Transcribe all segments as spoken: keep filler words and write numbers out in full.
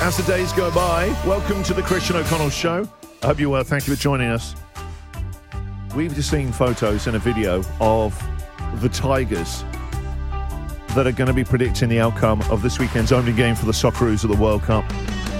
As the days go by, welcome to the Christian O'Connell Show. I hope you're well. Thank you for joining us. We've just seen photos and a video of the Tigers that are going to be predicting the outcome of this weekend's opening game for the Socceroos of the World Cup.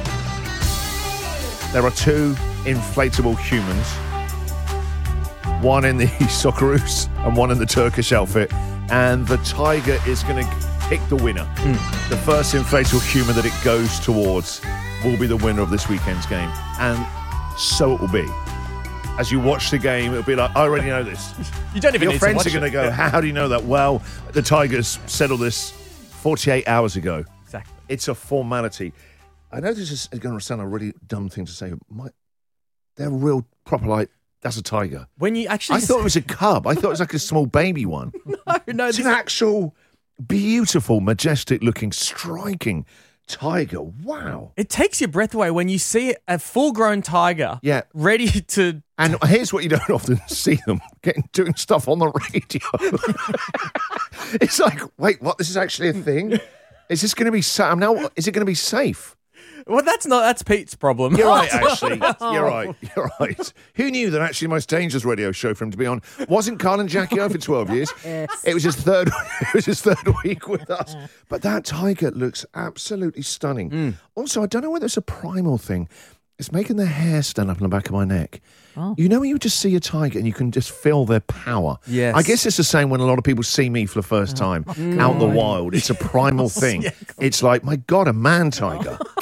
There are two inflatable humans, one in the Socceroos and one in the Turkish outfit, and the Tiger is going to pick the winner. Mm. The first inflatable human that it goes towards will be the winner of this weekend's game. And so it will be. As you watch the game, it'll be like, I already know this. You don't even Your need friends to are going to it. go, Yeah. how do you know that? Well, the Tigers settled this forty-eight hours ago. Exactly. It's a formality. I know this is going to sound a really dumb thing to say. But my, they're real proper, like, that's a tiger. When you actually... I thought it was a cub. I thought it was like a small baby one. no, no. It's This... an actual beautiful, majestic-looking, striking tiger. Wow. It takes your breath away when you see a full-grown tiger Yeah. ready to... And here's what you don't often see them getting doing stuff on the radio. It's like, wait, what? This is actually a thing? Is this going to be sa- now? Is it going to be safe? Well, that's not... That's Pete's problem. You're right, actually. You're right. You're right. Who knew that actually the most dangerous radio show for him to be on wasn't Carl and Jackie O for twelve years? Yes. It was his third. It was his third week with us. But that tiger looks absolutely stunning. Mm. Also, I don't know whether it's a primal thing. It's making the hair stand up on the back of my neck. Oh. You know when you just see a tiger and you can just feel their power? Yes. I guess it's the same when a lot of people see me for the first time out in the wild. It's a primal thing. Yeah. It's like, my God, a man tiger.